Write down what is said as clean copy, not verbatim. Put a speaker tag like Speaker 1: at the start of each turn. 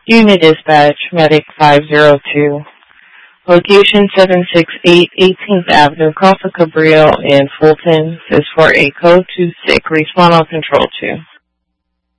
Speaker 1: Unit Dispatch, Medic 502. Location 768 18th Avenue, Casa Cabrillo in Fulton. This is for a Code 26. Respond on Control 2.